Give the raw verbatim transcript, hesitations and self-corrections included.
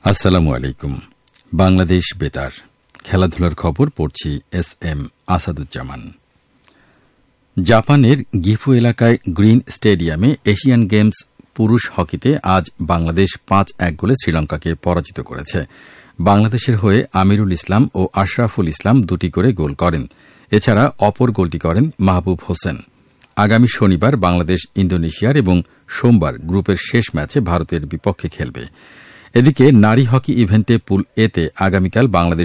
আসসালামু আলাইকুম। বাংলাদেশ বেতার খেলাধুলার খবর পড়ছি এস এম আসাদুজ্জামান। জাপানের গিফু এলাকায় গ্রিন স্টেডিয়ামে এশিয়ান গেমস পুরুষ হকিতে আজ বাংলাদেশ পাঁচ এক গোলে শ্রীলঙ্কাকে পরাজিত করেছে। বাংলাদেশের হয়ে আমিরুল ইসলাম ও আশরাফুল ইসলাম দুটি করে গোল করেন। এছাড়া অপর গোলটি করেন মাহবুব হোসেন। আগামী শনিবার বাংলাদেশ ইন্দোনেশিয়ার এবং সোমবার গ্রুপের শেষ ম্যাচে ভারতের বিপক্ষে খেলবে। এদিকে নারী হকি ইভেন্টে পুল এতে আগামীকাল বাংলাদেশ